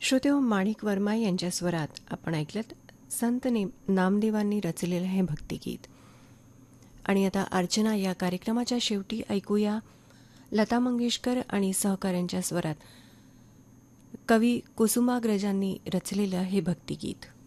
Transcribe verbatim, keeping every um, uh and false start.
श्रोतेहो, माणिक वर्मा यांच्या स्वरात आपण ऐकलत संत ने नामदेवांनी रचलेलं हे भक्तिगीत. आणि आता अर्चना या कार्यक्रमाच्या शेवटी ऐकूया लता मंगेशकर आणि सहकाऱ्यांच्या स्वरात कवी कुसुमाग्रजांनी रचलेलं हे भक्तिगीत.